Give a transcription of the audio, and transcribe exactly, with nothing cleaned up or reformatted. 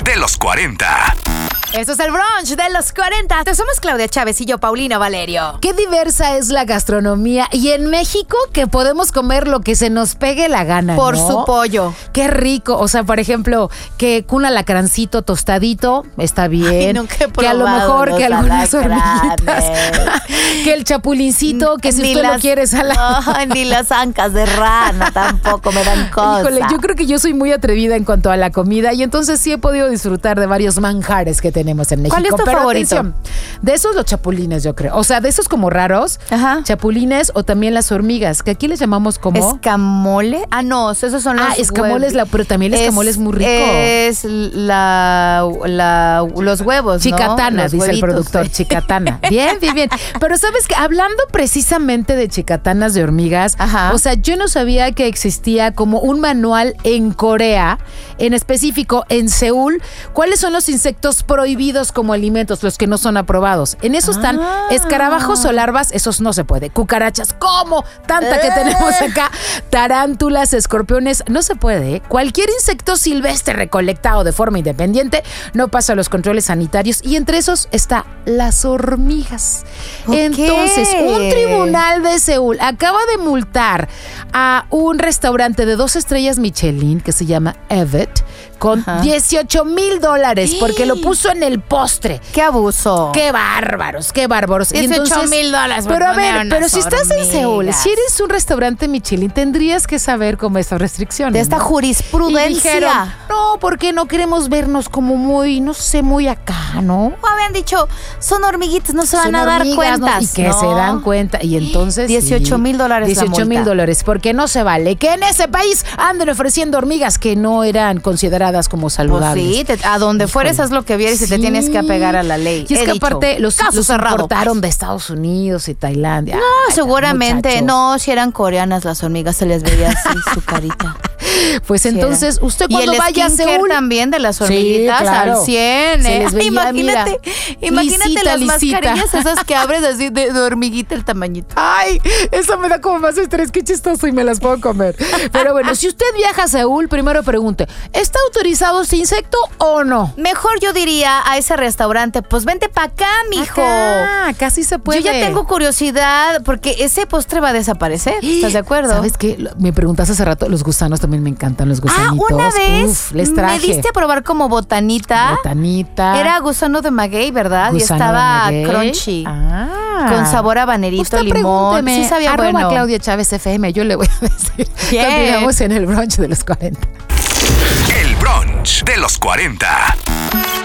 brunch de los cuarenta. Esto es el brunch de los cuarenta. Somos Claudia Chávez y yo, Paulina Valerio. Qué diversa es la gastronomía. Y en México que podemos comer lo que se nos pegue la gana, Por ¿no? su pollo. Qué rico. O sea, por ejemplo, que un alacrancito tostadito está bien. Ay, nunca he que a lo probado mejor los que algunas alacranes. hormiguitas. Que el chapulincito, que si Ni usted las- lo quiere salado. Ay, ni las ancas de rana tampoco me dan cosa. Híjole, yo creo que yo soy muy atrevida en cuanto a la comida y entonces sí he podido disfrutar de varios manjares que tenemos en México. ¿Cuál es tu Pero favorito? atención, de esos los chapulines, yo creo. O sea, de esos como raros, Ajá. chapulines o también las hormigas, que aquí les llamamos como... ¿Escamole? Ah, no, esos son los Ah, escamole es la, pero también el escamole es, muy rico. Es la, la- los huevos, ¿no? Chicatana, Los dice huevitos. el productor, chicatana. Bien, bien, bien. Pero sabes que hablando precisamente de chicatanas de hormigas, Ajá. o sea, yo no sabía que existía como un manual en Corea, en específico en Seúl, cuáles son los insectos prohibidos como alimentos, los que no son aprobados. En eso están Ah. escarabajos o larvas, esos no se puede. Cucarachas, ¿cómo? Tanta que Eh. tenemos acá. Tarántulas, escorpiones, no se puede. Cualquier insecto silvestre recolectado de forma independiente no pasa los controles sanitarios y entre esos está las hormigas. Ok. Entonces, un tribunal de Seúl acaba de multar a un restaurante de dos estrellas Michelin que se llama Evet con Ajá. dieciocho mil dólares porque lo puso en el postre. ¡Qué abuso! ¡Qué bárbaros, qué bárbaros! Y dieciocho entonces- mil dólares por Pero a poner ver, unas pero si estás en Seúl, hormigas. si eres un restaurante Michelin, tendrías que saber cómo estas restricciones. De esta ¿no? jurisprudencia. Y dijeron, no, porque no queremos vernos como muy, no sé, muy acá, ¿no? O habían dicho, son hormiguitas, no se van Son a dar hormigas, ¿no? cuentas. Y que ¿no? se dan cuenta. Y entonces. dieciocho mil dólares la dieciocho mil multa. dólares, porque no se vale que en ese país anden ofreciendo hormigas que no eran consideradas como Pues saludables. sí, te- a donde fueres haz lo que vieres y te Sí. tienes que apegar a la ley. Y es He que dicho, aparte los, caso los cerrado. importaron de Estados Unidos y Tailandia. No, Ay, seguramente, muchacho. no, si eran coreanas las hormigas, se les veía así su carita. Pues Sí entonces, era. usted Y cuando el vaya a skincare Seúl también de las Sí, hormiguitas claro. al cien, Se ¿eh? les veía, imagínate, mira, imagínate lisita, las lisita. mascarillas esas que abres así de, de hormiguita el tamañito. Ay, eso me da como más estrés, qué chistoso y me las puedo comer. Pero bueno, si usted viaja a Seúl, primero pregunte, ¿está autorizado este insecto o no? Mejor yo diría a ese restaurante, pues vente pa' acá, mijo. Ah, casi se puede. Yo ya tengo curiosidad porque ese postre va a desaparecer. ¿Estás de acuerdo? ¿Sabes qué? Lo- Me preguntaste hace rato, los gusanos también me encantan, los Ah, gusanitos. una vez Uf, les traje. me diste a probar como botanita. Botanita. Era gusano de maguey, ¿verdad? y gusano estaba de maguey. crunchy. Ah. Con sabor a banerito, Usted limón. pregúnteme, Sí sabía arroba bueno. Claudia Chávez F M, yo le voy a decir. Bien. Continuamos en el brunch de los cuarenta. El brunch de los cuarenta.